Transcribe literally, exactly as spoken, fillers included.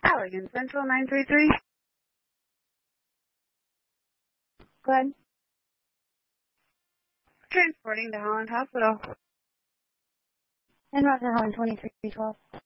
Allegan Central nine three three. Go ahead. Transporting to Holland Hospital. And Roger Holland twenty-three twelve.